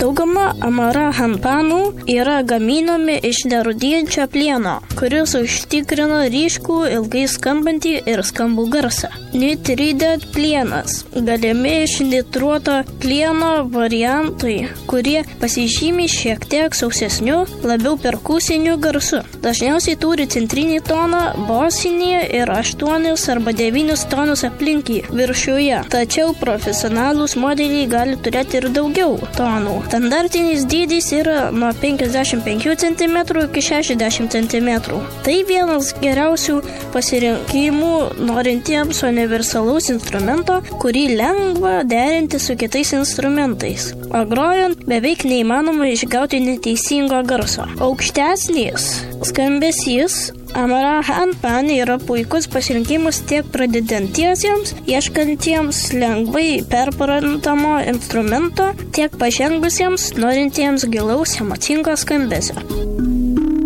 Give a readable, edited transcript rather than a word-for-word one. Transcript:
Dauguma Amara handpanų yra gaminami iš nerūdijančio plieno, kuris užtikrina ryškų, ilgai skambantį ir skambų garsą. Nitrided plienas. Galimi iš nitruoto plieno variantai, kurie pasižymi šiek tiek sausesniu, labiau perkusiniu garsu. Dažniausiai turi centrinį toną, bosinį ir 8 arba 9 tonus aplink jį viršuje. Tačiau profesionalūs modeliai gali turėti ir daugiau tonų. Standartinis dydis yra nuo 55 cm iki 60 cm. Tai vienas geriausių pasirinkimų norintiems universalaus instrumento, kurį lengva derinti su kitais instrumentais. O grojant beveik neįmanoma išgauti neteisingo garso. Aukštesnis skambesys Amara handpan yra puikus pasirinkimas tiek pradedantiesiems, ieškantiems lengvai perprantamo instrumento, tiek pažengusiems, norintiems gilaus emocingo skambesio.